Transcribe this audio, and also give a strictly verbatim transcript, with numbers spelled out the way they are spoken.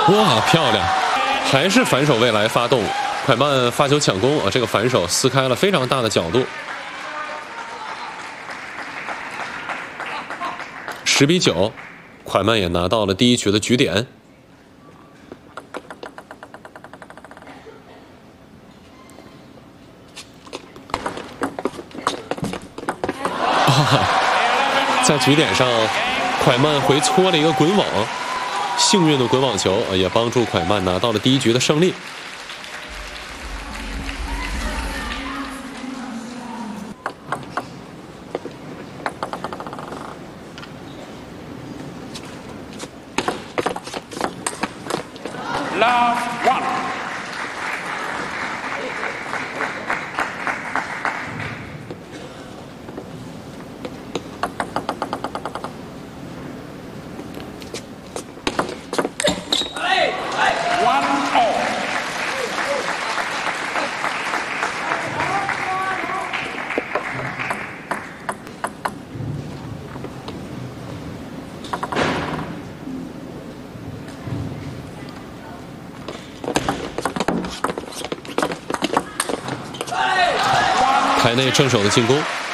哇，漂亮！还是反手未来发动，蒯曼发球抢攻啊，这个反手撕开了非常大的角度。十比九，蒯曼也拿到了第一局的局点。啊，在局点上，蒯曼回搓了一个滚网。 幸运的滚网球也帮助蒯曼拿到了第一局的胜利。 Last one. One all. 台内正手的进攻。